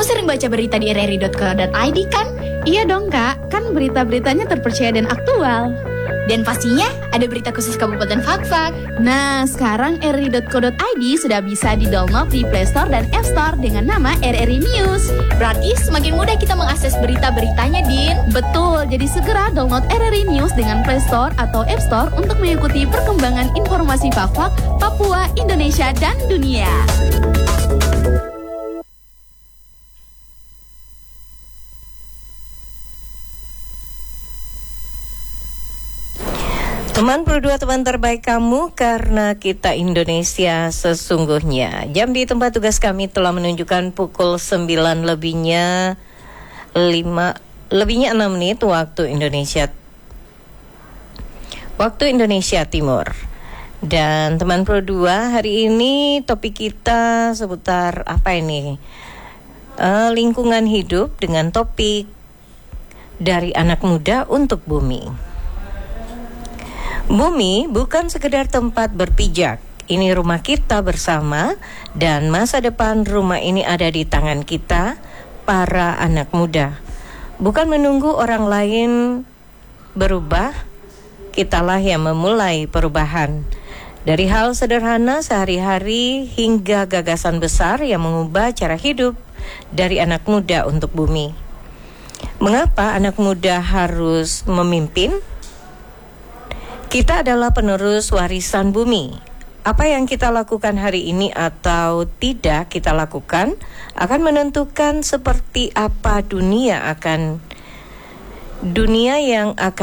sering baca berita di rri.co.id kan? Iya dong kak, kan berita-beritanya terpercaya dan aktual. Dan pastinya ada berita khusus Kabupaten Fakfak. Nah, sekarang rri.co.id sudah bisa di-download di Play Store dan App Store dengan nama RRI News. Berarti semakin mudah kita mengakses berita-beritanya, Din. Betul, jadi segera download RRI News dengan Play Store atau App Store untuk mengikuti perkembangan informasi Fakfak, Papua, Indonesia, dan dunia. Teman berdua, teman terbaik kamu, karena kita Indonesia sesungguhnya. Jam di tempat tugas kami telah menunjukkan pukul 9 lebihnya 6 menit waktu Indonesia Timur. Dan teman berdua, hari ini topik kita seputar apa ini? Lingkungan hidup dengan topik dari anak muda untuk bumi. Bumi bukan sekedar tempat berpijak. Ini rumah kita bersama, dan masa depan rumah ini ada di tangan kita, para anak muda. Bukan menunggu orang lain berubah, kitalah yang memulai perubahan. Dari hal sederhana sehari-hari hingga gagasan besar yang mengubah cara hidup dari anak muda untuk bumi. Mengapa anak muda harus memimpin? Kita adalah penerus warisan bumi. Apa yang kita lakukan hari ini atau tidak kita lakukan akan menentukan seperti apa dunia yang akan